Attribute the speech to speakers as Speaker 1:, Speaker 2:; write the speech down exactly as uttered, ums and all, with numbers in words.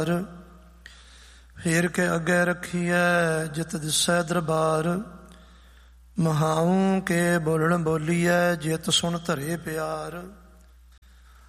Speaker 1: ਫੇਰ ਕੇ ਅੱਗੇ ਰੱਖੀਐ ਜਿਤ ਦਿਸੈ ਦਰਬਾਰ। ਮਹਾਉ ਕੇ ਬੋਲਣ ਬੋਲੀਐ ਜਿਤ ਸੁਣ ਧਰੇ ਪਿਆਰ।